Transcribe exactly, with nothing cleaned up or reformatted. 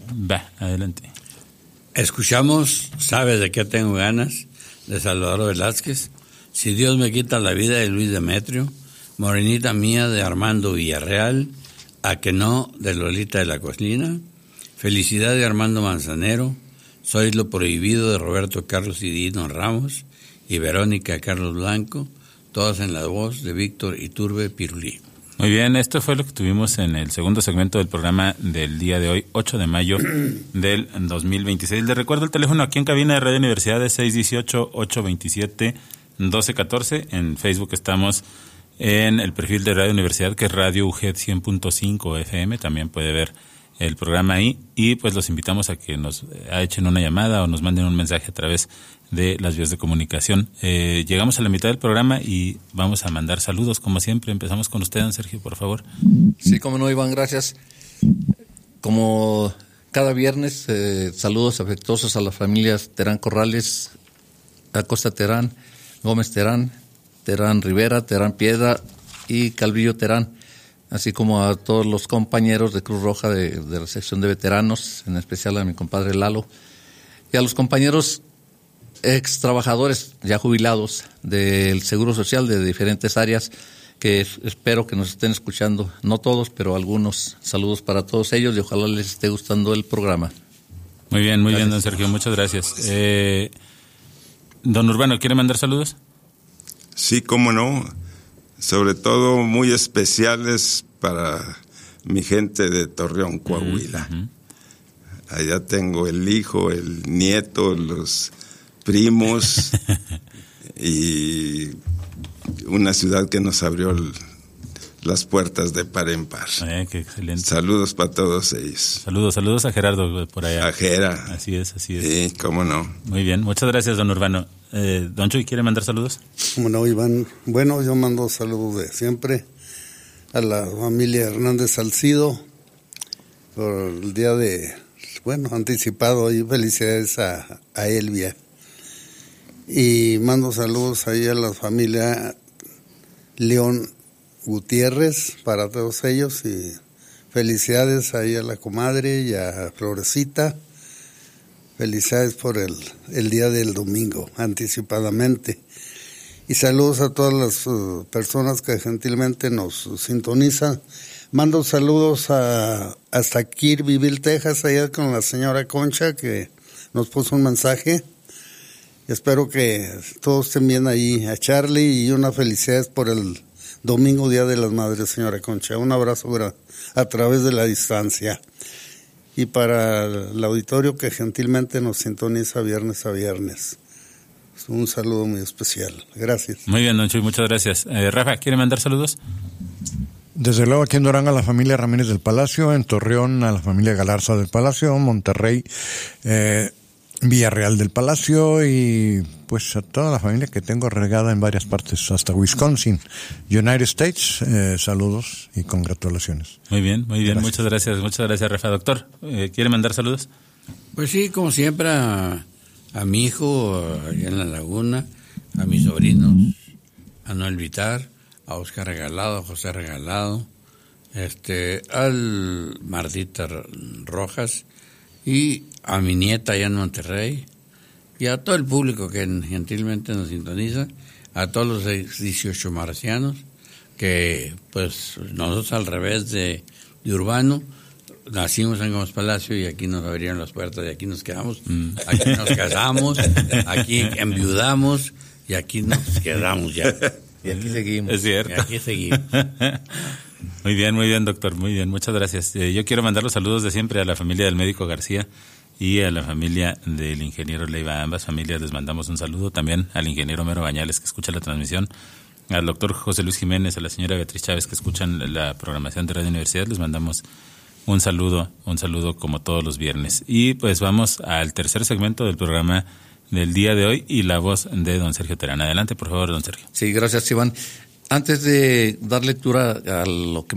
Va, adelante. Escuchamos ¿Sabes de qué tengo ganas? De Salvador Velázquez. Si Dios me quita la vida, de Luis Demetrio. Morenita mía, de Armando Villarreal. A que no, de Lolita de la Colina. Felicidad, de Armando Manzanero. Soy lo prohibido, de Roberto Carlos y Dino Ramos. Y Verónica Carlos Blanco, todas en la voz de Víctor Iturbe Pirulí. Muy bien, esto fue lo que tuvimos en el segundo segmento del programa del día de hoy, ocho de mayo del dos mil veintiséis. Les recuerdo el teléfono aquí en cabina de Radio Universidad es seis uno ocho, ocho dos siete, uno dos uno cuatro. En Facebook estamos en el perfil de Radio Universidad, que es Radio U G E D cien punto cinco F M. También puede ver el programa ahí, y pues los invitamos a que nos echen una llamada o nos manden un mensaje a través de las vías de comunicación. Eh, llegamos a la mitad del programa y vamos a mandar saludos, como siempre. Empezamos con usted, don Sergio, por favor. Sí, como no, Iván, gracias. Como cada viernes, eh, saludos afectuosos a las familias Terán Corrales, Acosta Terán, Gómez Terán, Terán Rivera, Terán Piedra y Calvillo Terán, así como a todos los compañeros de Cruz Roja de, de la sección de veteranos, en especial a mi compadre Lalo, y a los compañeros ex trabajadores ya jubilados del Seguro Social de diferentes áreas, que espero que nos estén escuchando, no todos, pero algunos. Saludos para todos ellos y ojalá les esté gustando el programa. Muy bien, muy gracias. Bien, don Sergio, muchas gracias. Eh, don Urbano, ¿quiere mandar saludos? Sí, cómo no. Sobre todo muy especiales para mi gente de Torreón, Coahuila. Uh-huh. Allá tengo el hijo, el nieto, los primos y una ciudad que nos abrió el, las puertas de par en par. Eh, qué excelente. Saludos para todos ellos. Saludos, saludos a Gerardo por allá. A Gera. Así es, así es. Sí, cómo no. Muy bien, muchas gracias, don Urbano. Eh, don Chuy, ¿quiere mandar saludos? Como no, Iván. Bueno, yo mando saludos de siempre a la familia Hernández Salcido por el día de, bueno, anticipado, y felicidades a, a Elvia. Y mando saludos ahí a la familia León Gutiérrez para todos ellos, y felicidades ahí a la comadre y a Florecita. Felicidades por el, el día del domingo, anticipadamente. Y saludos a todas las uh, personas que gentilmente nos sintonizan. Mando saludos a hasta Kirbyville, Texas, allá con la señora Concha, que nos puso un mensaje. Espero que todos estén bien ahí, a Charlie, y una felicidades por el domingo, Día de las Madres, señora Concha. Un abrazo a través de la distancia. Y para el auditorio que gentilmente nos sintoniza viernes a viernes, un saludo muy especial. Gracias. Muy bien, don Chuy, muchas gracias. Eh, Rafa, ¿quiere mandar saludos? Desde luego aquí en Durango a la familia Ramírez del Palacio, en Torreón a la familia Galarza del Palacio, Monterrey, eh, Villarreal del Palacio, y pues a toda la familia que tengo regada en varias partes, hasta Wisconsin, United States. Eh, saludos y congratulaciones. Muy bien, muy bien, gracias. Muchas gracias, muchas gracias, Rafa. Doctor, eh, ¿quiere mandar saludos? Pues sí, como siempre, a, a mi hijo allá en la Laguna, a mis sobrinos, a Noel Vitar, a Oscar Regalado, a José Regalado, este, al Mardita Rojas, y a mi nieta allá en Monterrey, y a todo el público que gentilmente nos sintoniza, a todos los dieciocho marcianos, que pues nosotros al revés de, de Urbano, nacimos en Gómez Palacio y aquí nos abrieron las puertas y aquí nos quedamos, mm. aquí nos casamos, aquí enviudamos y aquí nos quedamos ya. Y aquí seguimos. Es cierto. Y aquí seguimos. Muy bien, muy bien, doctor, muy bien, muchas gracias. Eh, yo quiero mandar los saludos de siempre a la familia del médico García y a la familia del ingeniero Leiva. A ambas familias les mandamos un saludo, también al ingeniero Mero Bañales, que escucha la transmisión, al doctor José Luis Jiménez, a la señora Beatriz Chávez, que escuchan la programación de Radio Universidad. Les mandamos un saludo, un saludo como todos los viernes. Y pues vamos al tercer segmento del programa del día de hoy y la voz de don Sergio Terán. Adelante, por favor, don Sergio. Sí, gracias, Iván. Antes de dar lectura a lo que